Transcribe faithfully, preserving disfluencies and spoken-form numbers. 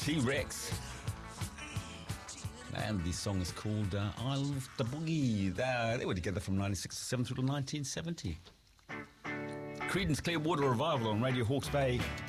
T-Rex. And the song is called uh, I Love the Boogie. They, they were together from nineteen sixty-seven through to nineteen seventy. Creedence Clearwater Revival on Radio Hawke's Bay.